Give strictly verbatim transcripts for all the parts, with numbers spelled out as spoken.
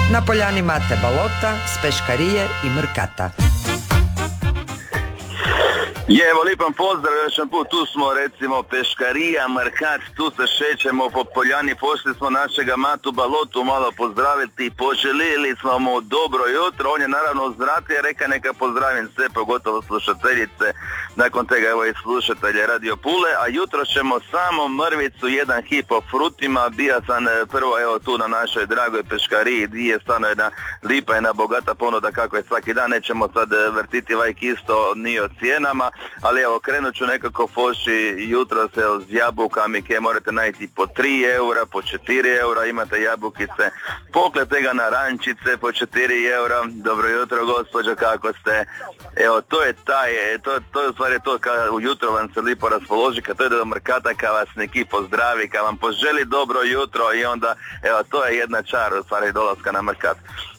Na poljani Mate Balota s peškarije i Mrkata. Je, evo lipan pozdrav, još jedan put, tu smo recimo peškarija, Mrkat, tu se šećemo po poljani, pošli smo našega Matu Balotu malo pozdraviti, poželili smo mu dobro jutro, on je naravno zdravlje, reka neka pozdravim sve, pogotovo slušateljice, nakon tega evo i slušatelje Radio Pule, a jutro ćemo samo mrvicu, jedan hip o frutima, bija sam prvo evo tu na našoj dragoj peškariji, gdje je stvarno jedna lipa, jedna bogata ponuda kako je svaki dan, nećemo sad vrtiti vajk isto ni o cijenama, ali evo krenut ću nekako poći jutro se s jabukami koje morate najti po tri eura, po četiri eura, imate jabukice, poklete ga na rančice po četiri eura, dobro jutro gospođo, kako ste? Evo to je taj, to, to je u stvari to kada ujutro vam se lipo raspoloži, kad to je do Mrkata, kad vas neki pozdravi, kad vam poželi dobro jutro i onda, evo to je jedna čar u stvari dolaska na Mrkat.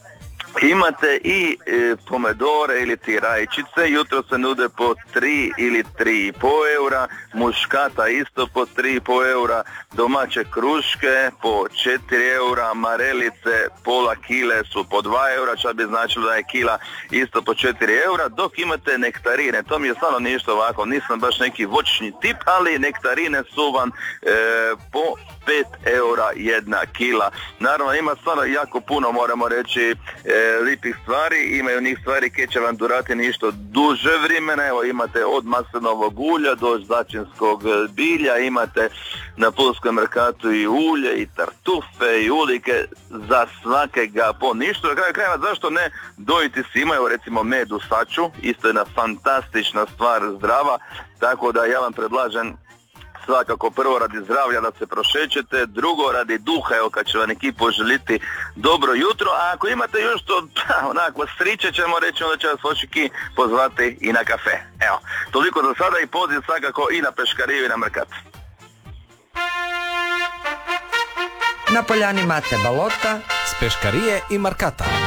Imate i e, pomidore ili ti rajčice, jutro se nude po tri ili tri i pol eura, muškata isto po tri i pol eura, domaće kruške po četiri eura, marelice pola kile su po dva eura, čak bi značilo da je kila isto po četiri eura, dok imate nektarine, to mi je stvarno ništa ovako, nisam baš neki voćni tip, ali nektarine su vam e, po pet eura jedna kila. Naravno ima stvarno jako puno, moramo reći, e, lipih stvari, imaju njih stvari koje će vam durati ništo duže vremena, evo imate od maslinovog ulja do začinskog bilja, imate na Pulskom Mrkatu i ulje i tartufe i ulike za svakega po ništa. Na kraju krajeva zašto ne dojiti si, imaju recimo med u saču, isto je jedna fantastična stvar, zdrava, tako da ja vam predlažem svakako prvo radi zdravlja da se prošećete, drugo radi duha, evo kad će vam neki poželiti dobro jutro, a ako imate još to onako striče ćemo reći, onda će vas očiki pozvati i na kafe. Evo, toliko za sada i poziv svakako i na peškariju i na Mrkat. Na poljani Mate Balota s peškarije i Mrkata.